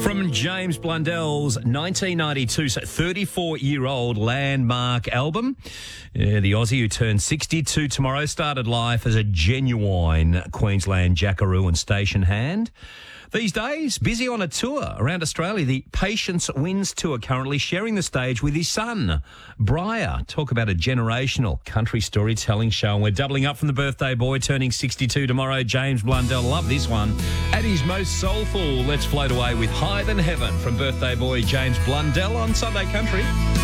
From James Blundell's 1992, so 34-year-old landmark album. The Aussie, who turned 62 tomorrow, started life as a genuine Queensland jackaroo and station hand. These days, busy on a tour around Australia, the Patience Wins Tour, currently sharing the stage with his son, Briar. Talk about a generational country storytelling show. And we're doubling up from the birthday boy, turning 62 tomorrow, James Blundell. Love this one. At his most soulful, let's float away with Higher Than Heaven from birthday boy James Blundell on Sunday Country.